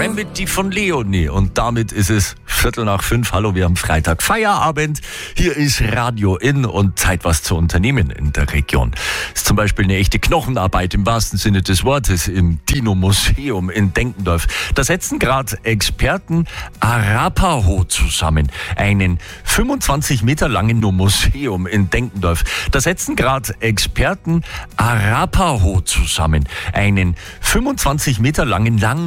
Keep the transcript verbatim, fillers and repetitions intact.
Remedy von Leonie. Und damit ist es Viertel nach fünf. Hallo, wir haben Freitag Feierabend. Hier ist Radio In und Zeit, was zu unternehmen in der Region. Das ist zum Beispiel eine echte Knochenarbeit im wahrsten Sinne des Wortes im Dino-Museum in Denkendorf. Da setzen gerade Experten Arapaho zusammen. Einen fünfundzwanzig Meter langen Museum in Denkendorf. Da setzen gerade Experten Arapaho zusammen. Einen fünfundzwanzig Meter langen lang